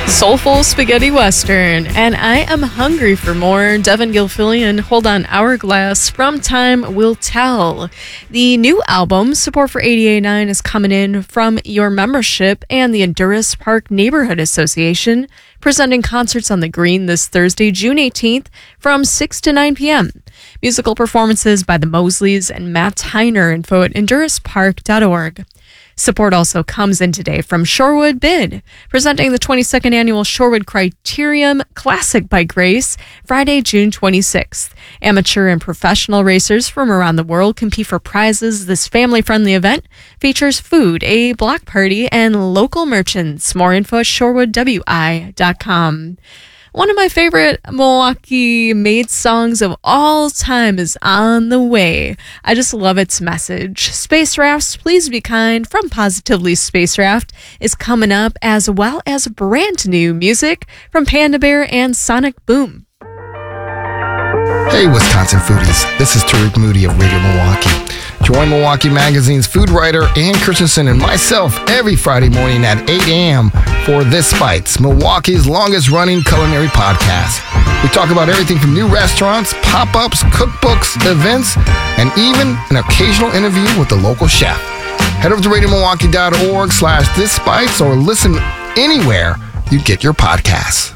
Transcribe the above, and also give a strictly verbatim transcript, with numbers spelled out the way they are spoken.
Soulful spaghetti western, and I am hungry for more. Devin Gilfillian, Hold On Hourglass from Time Will Tell. The new album, Support for eighty-eight point nine, is coming in from your membership and the Honduras Park Neighborhood Association, presenting concerts on the Green this Thursday, June eighteenth from six to nine p.m. Musical performances by the Mosleys and Matt Tyner. Info at honduras park dot org. Support also comes in today from Shorewood Bid, presenting the twenty-second annual Shorewood Criterium Classic Bike Race, Friday, June twenty-sixth. Amateur and professional racers from around the world compete for prizes. This family-friendly event features food, a block party, and local merchants. More info at shorewood w i dot com. One of my favorite Milwaukee-made songs of all time is On the Way. I just love its message. Space Rafts, Please Be Kind from Positively Space Raft is coming up, as well as brand new music from Panda Bear and Sonic Boom. Hey, Wisconsin foodies. This is Tariq Moody of Radio Milwaukee. Join Milwaukee Magazine's food writer Ann Christensen and myself every Friday morning at eight a.m. for This Bites, Milwaukee's longest-running culinary podcast. We talk about everything from new restaurants, pop-ups, cookbooks, events, and even an occasional interview with the local chef. Head over to radio milwaukee dot org slash This Bites or listen anywhere you get your podcasts.